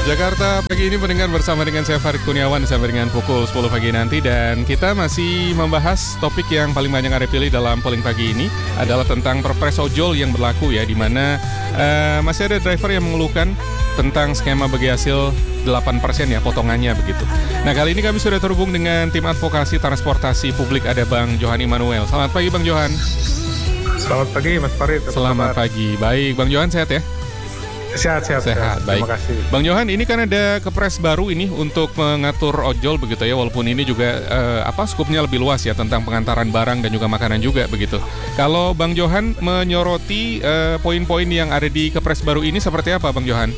Jakarta pagi ini mendengar bersama dengan saya Farid Kurniawan sampai dengan pukul 10 pagi nanti. Dan kita masih membahas topik yang paling banyak Anda pilih dalam polling pagi ini adalah tentang perpres ojol yang berlaku ya, di mana masih ada driver yang mengeluhkan tentang skema bagi hasil 8% ya potongannya begitu. Nah, kali ini kami sudah terhubung dengan tim advokasi transportasi publik, ada Bang Johan Immanuel. Selamat pagi Bang Johan. Selamat pagi Mas Farid. Selamat pagi. Baik, Bang Johan sehat ya? Sehat. Baik. Terima kasih. Bang Johan, ini kan ada kepres baru ini untuk mengatur ojol begitu ya, walaupun ini juga skupnya lebih luas ya tentang pengantaran barang dan juga makanan juga begitu. Kalau Bang Johan menyoroti poin-poin yang ada di kepres baru ini seperti apa Bang Johan?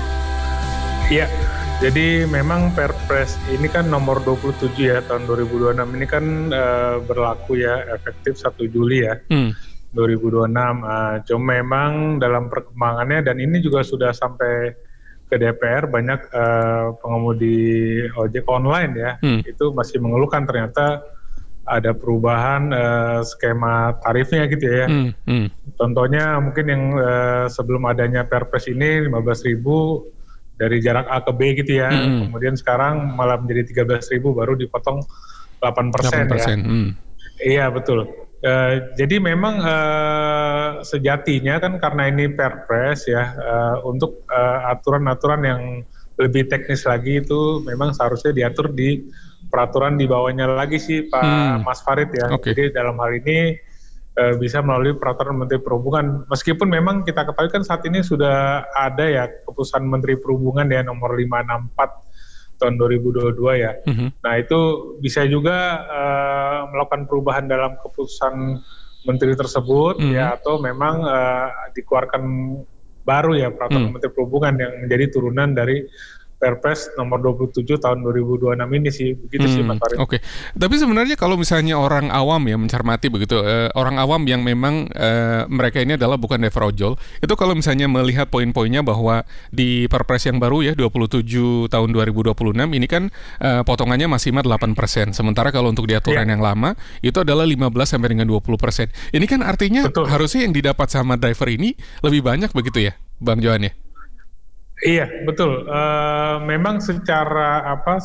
Iya. Jadi memang Perpres ini kan nomor 27 ya tahun 2026 ini kan berlaku ya efektif 1 Juli ya. 2026. Cuma memang dalam perkembangannya, dan ini juga sudah sampai ke DPR, banyak pengemudi ojek online ya, itu masih mengeluhkan ternyata ada perubahan skema tarifnya gitu ya. Contohnya mungkin yang sebelum adanya Perpres ini 15.000 dari jarak A ke B gitu ya, kemudian sekarang malah menjadi 13.000 baru dipotong 8% ya. Iya betul. Jadi memang sejatinya kan karena ini Perpres ya, untuk aturan-aturan yang lebih teknis lagi itu memang seharusnya diatur di peraturan di bawahnya lagi sih Pak Mas Farid ya. Jadi dalam hal ini bisa melalui peraturan Menteri Perhubungan. Meskipun memang kita ketahui kan saat ini sudah ada ya keputusan Menteri Perhubungan ya nomor 564 tahun 2022 ya. Nah itu bisa juga melakukan perubahan dalam keputusan menteri tersebut ya, atau memang dikeluarkan baru ya peraturan Menteri Perhubungan yang menjadi turunan dari Perpres nomor 27 tahun 2026 ini sih, begitu sih Mas Farid. Oke. Tapi sebenarnya kalau misalnya orang awam ya mencermati begitu, orang awam yang memang mereka ini adalah bukan driver ojol, itu kalau misalnya melihat poin-poinnya bahwa di Perpres yang baru ya 27 tahun 2026 ini kan potongannya maksimal 8%. Sementara kalau untuk di aturan yang lama itu adalah 15 sampai dengan 20%. Ini kan artinya harusnya yang didapat sama driver ini lebih banyak begitu ya, Bang Johan ya? Iya betul. Memang secara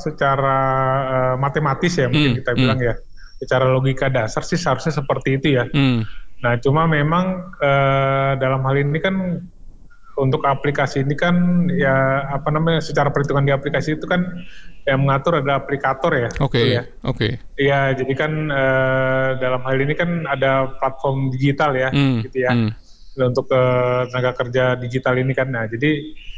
matematis ya mungkin kita bilang ya, secara logika dasar sih seharusnya seperti itu ya. Nah cuma memang dalam hal ini kan untuk aplikasi ini kan ya secara perhitungan di aplikasi itu kan yang mengatur adalah aplikator ya. Iya, jadi kan dalam hal ini kan ada platform digital ya, gitu ya. Untuk tenaga kerja digital ini kan, nah jadi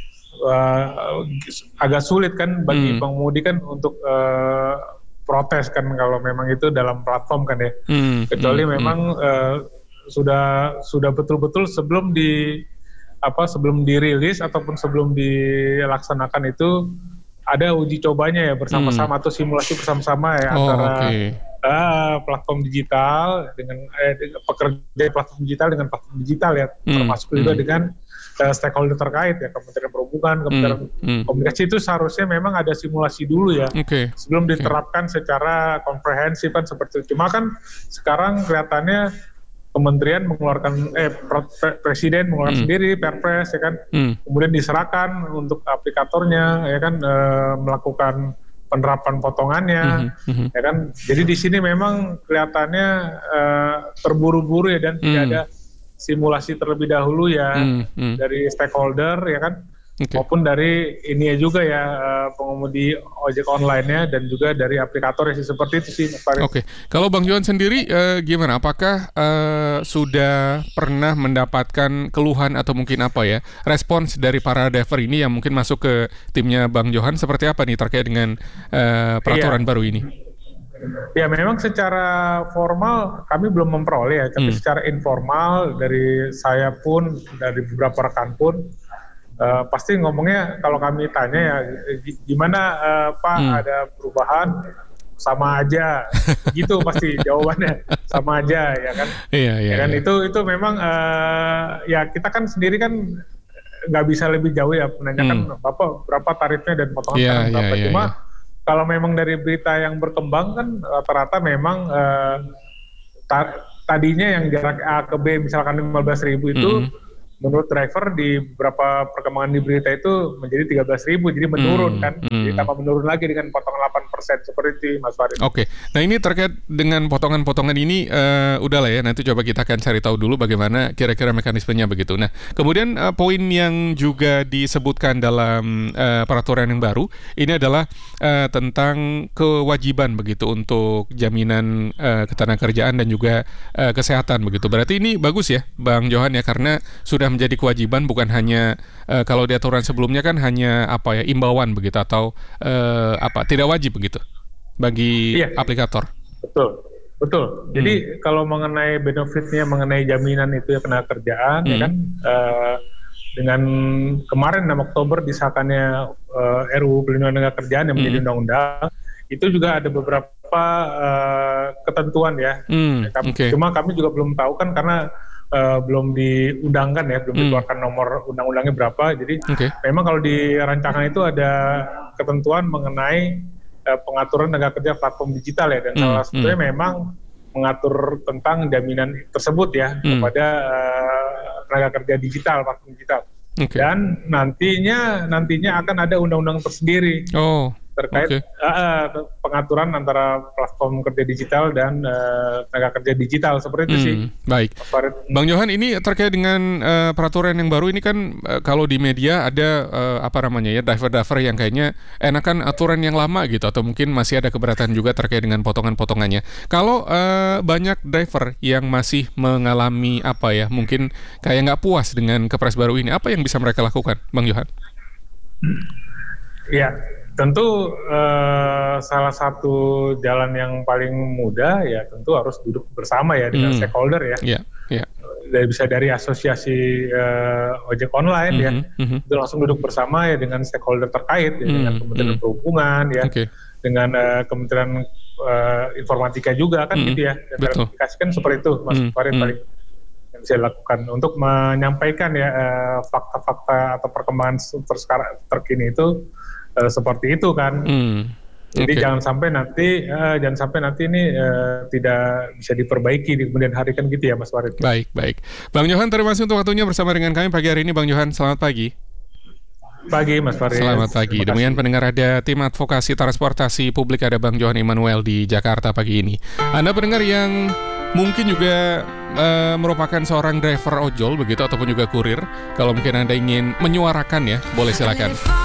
agak sulit kan bagi pengemudi kan untuk protes kan kalau memang itu dalam platform kan ya, kecuali memang sudah betul-betul sebelum dirilis ataupun sebelum dilaksanakan itu ada uji cobanya ya bersama-sama atau simulasi bersama-sama ya antara platform digital dengan pekerja platform digital dengan platform digital ya, termasuk juga dengan stakeholder terkait ya, Kementerian Perhubungan, Kementerian Komunikasi. Itu seharusnya memang ada simulasi dulu ya, sebelum diterapkan secara komprehensif kan seperti itu. Cuma kan sekarang kelihatannya Kementerian mengeluarkan Presiden mengeluarkan sendiri Perpres ya kan, kemudian diserahkan untuk aplikatornya ya kan, melakukan penerapan potongannya ya kan. Jadi di sini memang kelihatannya terburu-buru ya, dan tidak ada simulasi terlebih dahulu ya dari stakeholder ya kan, maupun dari ini juga ya pengemudi ojek online-nya dan juga dari aplikator sih, seperti itu sih Mas Farid. Kalau Bang Johan sendiri gimana? Apakah sudah pernah mendapatkan keluhan atau mungkin respons dari para driver ini yang mungkin masuk ke timnya Bang Johan, seperti apa nih terkait dengan peraturan baru ini? Ya memang secara formal kami belum memperoleh ya, tapi secara informal dari saya pun, dari beberapa rekan pun pasti ngomongnya, kalau kami tanya ya gimana Pak, ada perubahan, sama aja gitu pasti jawabannya, sama aja ya kan. Iya. Itu memang ya kita kan sendiri kan nggak bisa lebih jauh ya menanyakan Bapak berapa tarifnya dan potongan berapa. Cuma kalau memang dari berita yang berkembang kan rata-rata memang tadinya yang jarak A ke B misalkan 15.000 itu menurut driver di beberapa perkembangan di berita itu menjadi 13.000, jadi menurun kan, jadi tambah menurun lagi dengan potongan 8% seperti itu, Mas Farid. Oke. Nah ini terkait dengan potongan-potongan ini, udahlah ya, nanti coba kita akan cari tahu dulu bagaimana kira-kira mekanismenya begitu. Nah kemudian poin yang juga disebutkan dalam peraturan yang baru ini adalah tentang kewajiban begitu untuk jaminan ketenagakerjaan dan juga kesehatan begitu. Berarti ini bagus ya, Bang Johan ya, karena sudah menjadi kewajiban, bukan hanya kalau di aturan sebelumnya kan hanya imbauan begitu atau tidak wajib begitu bagi aplikator. Betul. Jadi kalau mengenai benefitnya, mengenai jaminan itu ya ketenagakerjaan ya kan, dengan kemarin 6 Oktober disahkannya RUU Pelindungan Tenaga Kerjaan yang menjadi undang-undang, itu juga ada beberapa ketentuan ya. Cuma kami juga belum tahu kan karena belum diundangkan ya, belum dikeluarkan nomor undang-undangnya berapa. Jadi memang kalau di rancangan itu ada ketentuan mengenai pengaturan tenaga kerja platform digital ya, dan salah satunya memang mengatur tentang jaminan tersebut ya kepada tenaga kerja digital, platform digital. Dan nantinya akan ada undang-undang tersendiri terkait pengaturan antara platform kerja digital dan tenaga kerja digital, seperti itu sih. Baik, Bang Johan, ini terkait dengan peraturan yang baru ini kan, kalau di media ada driver-driver yang kayaknya enakan aturan yang lama gitu, atau mungkin masih ada keberatan juga terkait dengan potongan-potongannya. Kalau banyak driver yang masih mengalami mungkin kayak nggak puas dengan kepres baru ini, apa yang bisa mereka lakukan, Bang Johan? Ya, tentu salah satu jalan yang paling mudah ya tentu harus duduk bersama ya dengan stakeholder ya. Bisa dari asosiasi ojek online ya, itu langsung duduk bersama ya dengan stakeholder terkait ya, dengan Kementerian Perhubungan ya, dengan Kementerian Informatika juga kan gitu ya. Dan verifikasikan seperti itu, Mas Farid, paling yang bisa dilakukan untuk menyampaikan ya fakta-fakta atau perkembangan terkini itu. Seperti itu kan. Jadi jangan sampai nanti ini tidak bisa diperbaiki di kemudian hari kan gitu ya, Mas Farid. Baik. Bang Johan, terima kasih untuk waktunya bersama dengan kami pagi hari ini, Bang Johan. Selamat pagi. Pagi, Mas Farid. Selamat pagi. Demikian pendengar, ada tim advokasi transportasi publik, ada Bang Johan Immanuel di Jakarta pagi ini. Anda pendengar yang mungkin juga merupakan seorang driver ojol begitu ataupun juga kurir, kalau mungkin Anda ingin menyuarakan ya, boleh silakan.